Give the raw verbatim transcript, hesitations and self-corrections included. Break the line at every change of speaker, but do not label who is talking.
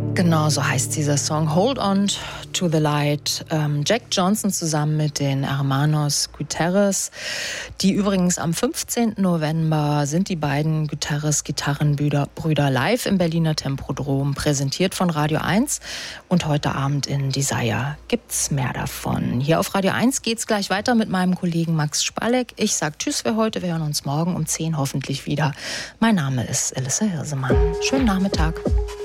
Genau, so heißt dieser Song. Hold on to the light. Ähm, Jack Johnson zusammen mit den Hermanos Gutierrez. Die übrigens am fünfzehnten November sind die beiden Gutierrez-Gitarrenbrüder Brüder live im Berliner Tempodrom, präsentiert von Radio eins. Und heute Abend in Desire gibt's mehr davon. Hier auf Radio eins geht's gleich weiter mit meinem Kollegen Max Spalek. Ich sag Tschüss für heute. Wir hören uns morgen um zehn hoffentlich wieder. Mein Name ist Elissa Hirsemann. Schönen Nachmittag.